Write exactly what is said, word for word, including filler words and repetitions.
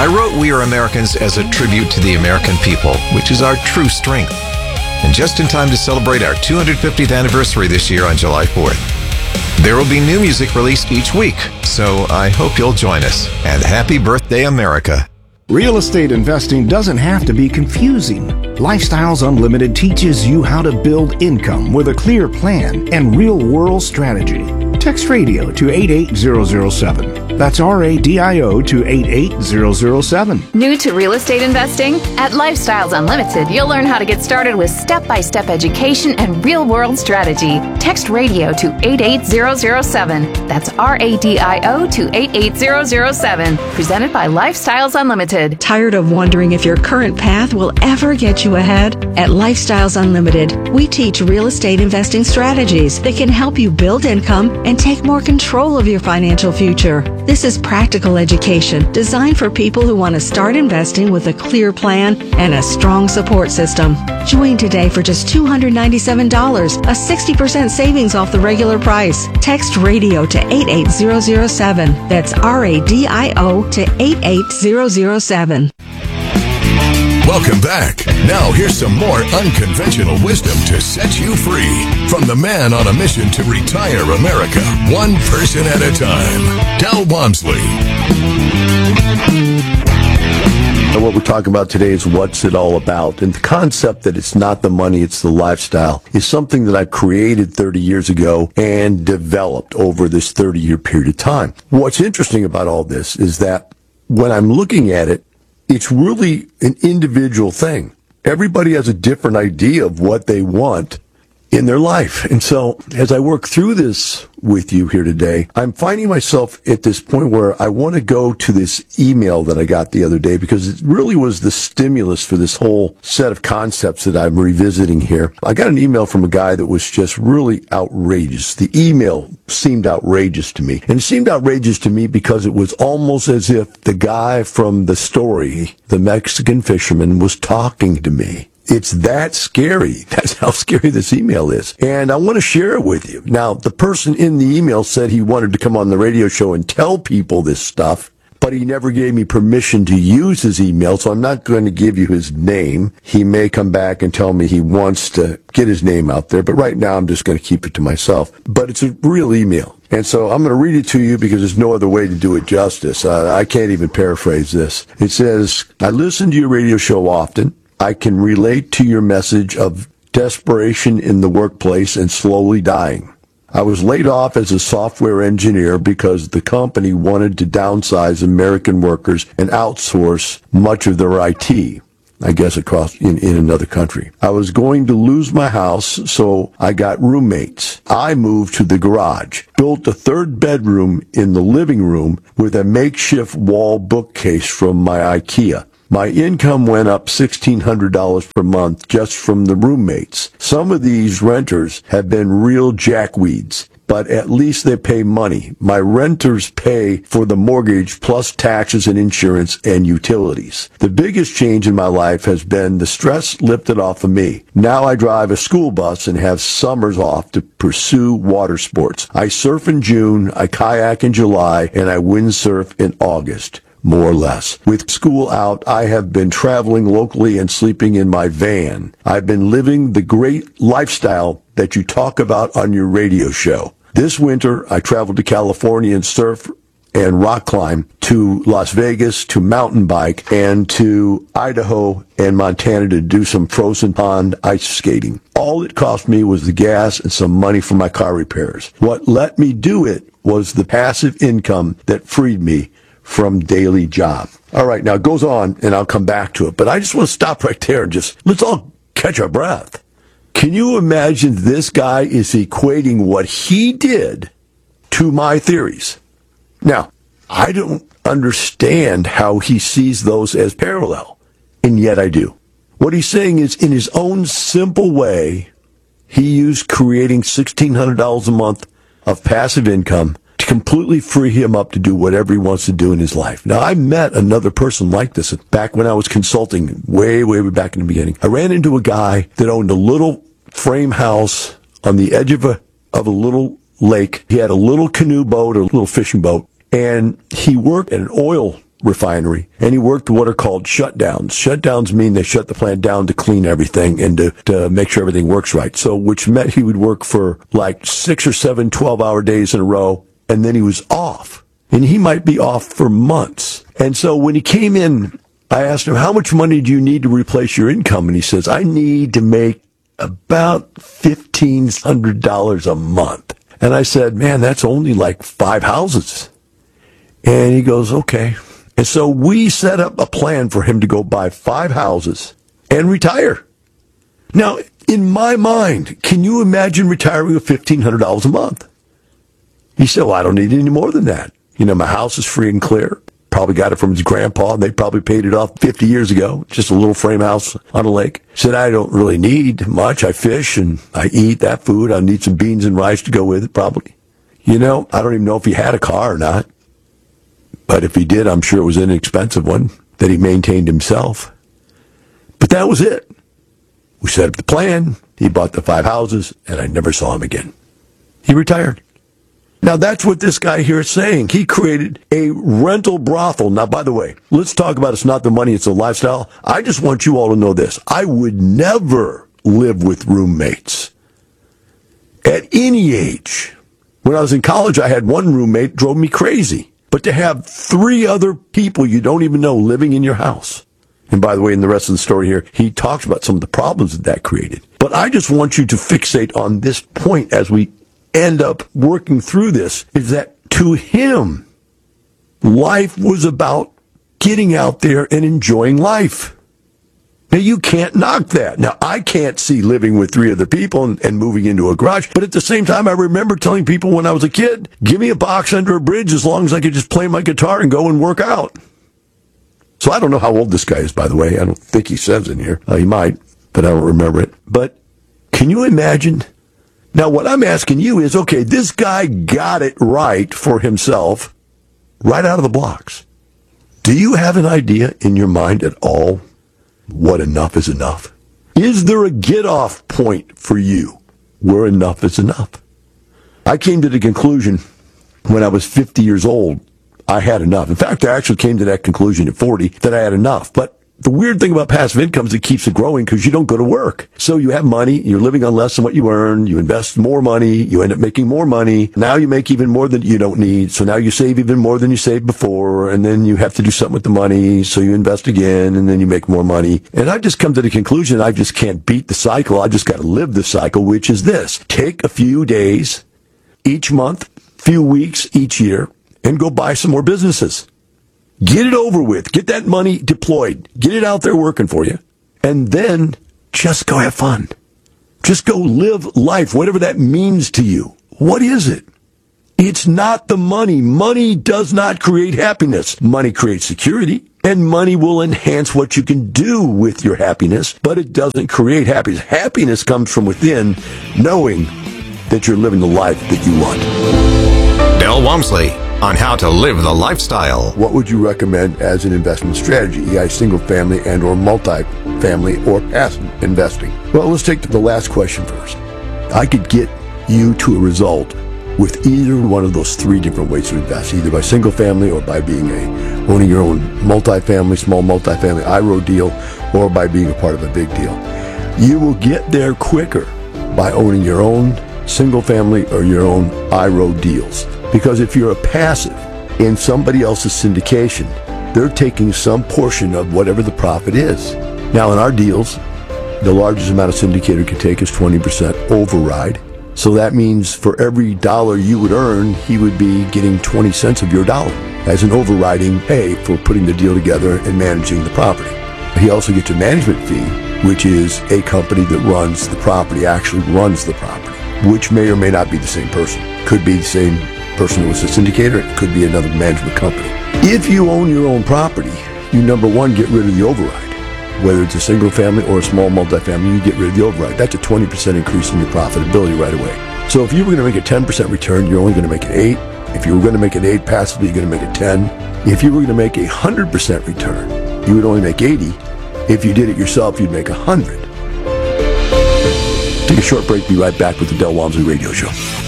I wrote We Are Americans as a tribute to the American people, which is our true strength. And just in time to celebrate our two hundred fiftieth anniversary this year on July fourth. There will be new music released each week, so I hope you'll join us. And happy birthday, America. Real estate investing doesn't have to be confusing. Lifestyles Unlimited teaches you how to build income with a clear plan and real-world strategy. Text radio to eight eight zero zero seven. That's R A D I O to eight eight zero zero seven. New to real estate investing? At Lifestyles Unlimited, you'll learn how to get started with step-by-step education and real-world strategy. Text radio to eight eight zero zero seven. That's R A D I O to eight eight zero zero seven. Presented by Lifestyles Unlimited. Tired of wondering if your current path will ever get you ahead? At Lifestyles Unlimited, we teach real estate investing strategies that can help you build income and take more control of your financial future. This is practical education designed for people who want to start investing with a clear plan and a strong support system. Join today for just two hundred ninety-seven dollars, a sixty percent savings off the regular price. Text radio to eight eight zero zero seven. That's R A D I O to eight eight zero zero seven. Welcome back. Now here's some more unconventional wisdom to set you free from the man on a mission to retire America, one person at a time, Del Walmsley. And what we're talking about today is what's it all about. And the concept that it's not the money, it's the lifestyle is something that I created thirty years ago and developed over this thirty-year period of time. What's interesting about all this is that when I'm looking at it, it's really an individual thing. Everybody has a different idea of what they want in their life. And so as I work through this with you here today, I'm finding myself at this point where I want to go to this email that I got the other day because it really was the stimulus for this whole set of concepts that I'm revisiting here. I got an email from a guy that was just really outrageous. The email seemed outrageous to me. And it seemed outrageous to me because it was almost as if the guy from the story, the Mexican fisherman, was talking to me. It's that scary. That's how scary this email is. And I want to share it with you. Now, the person in the email said he wanted to come on the radio show and tell people this stuff, but he never gave me permission to use his email, so I'm not going to give you his name. He may come back and tell me he wants to get his name out there, but right now I'm just going to keep it to myself. But it's a real email. And so I'm going to read it to you because there's no other way to do it justice. Uh, I can't even paraphrase this. It says, I listen to your radio show often. I can relate to your message of desperation in the workplace and slowly dying. I was laid off as a software engineer because the company wanted to downsize American workers and outsource much of their I T, I guess across in, in another country. I was going to lose my house, so I got roommates. I moved to the garage, built a third bedroom in the living room with a makeshift wall bookcase from my IKEA. My income went up sixteen hundred dollars per month just from the roommates. Some of these renters have been real jackweeds, but at least they pay money. My renters pay for the mortgage plus taxes and insurance and utilities. The biggest change in my life has been the stress lifted off of me. Now I drive a school bus and have summers off to pursue water sports. I surf in June, I kayak in July, and I windsurf in August. More or less. With school out, I have been traveling locally and sleeping in my van. I've been living the great lifestyle that you talk about on your radio show. This winter, I traveled to California and surf and rock climb, to Las Vegas, to mountain bike, and to Idaho and Montana to do some frozen pond ice skating. All it cost me was the gas and some money for my car repairs. What let me do it was the passive income that freed me from daily job. All right, now it goes on, and I'll come back to it, but I just want to stop right there and just, let's all catch our breath. Can you imagine this guy is equating what he did to my theories? Now, I don't understand how he sees those as parallel, and yet I do. What he's saying is, in his own simple way, he used creating sixteen hundred dollars a month of passive income to completely free him up to do whatever he wants to do in his life. Now, I met another person like this back when I was consulting, way, way, way back in the beginning. I ran into a guy that owned a little frame house on the edge of a of a little lake. He had a little canoe boat or a little fishing boat, and he worked at an oil refinery, and he worked what are called shutdowns. Shutdowns mean they shut the plant down to clean everything and to, to make sure everything works right. So, which meant he would work for like six or seven twelve-hour days in a row, and then he was off. And he might be off for months. And so when he came in, I asked him, how much money do you need to replace your income? And he says, I need to make about fifteen hundred dollars a month. And I said, man, that's only like five houses. And he goes, okay. And so we set up a plan for him to go buy five houses and retire. Now, in my mind, can you imagine retiring with fifteen hundred dollars a month? He said, well, I don't need any more than that. You know, my house is free and clear. Probably got it from his grandpa, and they probably paid it off fifty years ago. Just a little frame house on a lake. He said, I don't really need much. I fish and I eat that food. I'll need some beans and rice to go with it, probably. You know, I don't even know if he had a car or not. But if he did, I'm sure it was an inexpensive one that he maintained himself. But that was it. We set up the plan. He bought the five houses, and I never saw him again. He retired. Now, that's what this guy here is saying. He created a rental brothel. Now, by the way, let's talk about it's not the money, it's the lifestyle. I just want you all to know this. I would never live with roommates at any age. When I was in college, I had one roommate, drove me crazy. But to have three other people you don't even know living in your house. And by the way, in the rest of the story here, he talks about some of the problems that that created. But I just want you to fixate on this point as we end up working through this, is that to him, life was about getting out there and enjoying life. Now, you can't knock that. Now, I can't see living with three other people and, and moving into a garage, but at the same time, I remember telling people when I was a kid, give me a box under a bridge as long as I could just play my guitar and go and work out. So I don't know how old this guy is, by the way. I don't think he says in here. Uh, he might, but I don't remember it. But can you imagine? Now, what I'm asking you is, okay, this guy got it right for himself right out of the blocks. Do you have an idea in your mind at all what enough is enough? Is there a get-off point for you where enough is enough? I came to the conclusion when I was fifty years old, I had enough. In fact, I actually came to that conclusion at forty that I had enough. But the weird thing about passive income is it keeps it growing because you don't go to work. So you have money, you're living on less than what you earn, you invest more money, you end up making more money. Now you make even more than you don't need. So now you save even more than you saved before, and then you have to do something with the money, so you invest again, and then you make more money. And I've just come to the conclusion I just can't beat the cycle. I just got to live the cycle, which is this. Take a few days each month, few weeks each year, and go buy some more businesses. Get it over with. Get that money deployed. Get it out there working for you. And then just go have fun. Just go live life, whatever that means to you. What is it? It's not the money. Money does not create happiness. Money creates security, and money will enhance what you can do with your happiness, but it doesn't create happiness. Happiness comes from within, knowing that you're living the life that you want. Del Walmsley on how to live the lifestyle. What would you recommend as an investment strategy, either single family and or multi-family or passive investing? Well, let's take the last question first. I could get you to a result with either one of those three different ways to invest, either by single family or by being a owning your own multi-family, small multi-family I R O deal, or by being a part of a big deal. You will get there quicker by owning your own single family or your own I R O deals. Because if you're a passive in somebody else's syndication, they're taking some portion of whatever the profit is. Now, in our deals, the largest amount a syndicator can take is twenty percent override. So that means for every dollar you would earn, he would be getting twenty cents of your dollar as an overriding pay for putting the deal together and managing the property. He also gets a management fee, which is a company that runs the property, actually runs the property, which may or may not be the same person. Could be the same person who was a syndicator, it could be another management company. If you own your own property, you number one, get rid of the override. Whether it's a single family or a small multifamily, you get rid of the override. That's a twenty percent increase in your profitability right away. So if you were going to make a ten percent return, you're only going to make an eight. If you were going to make an eight passively, you're going to make a ten. If you were going to make a one hundred percent return, you would only make eighty. If you did it yourself, you'd make one hundred. Take a short break, be right back with the Del Walmsley Radio Show.